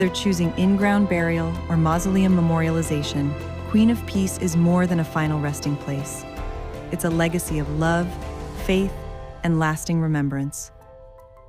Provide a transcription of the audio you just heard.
Whether choosing in-ground burial or mausoleum memorialization, Queen of Peace is more than a final resting place. It's a legacy of love, faith, and lasting remembrance.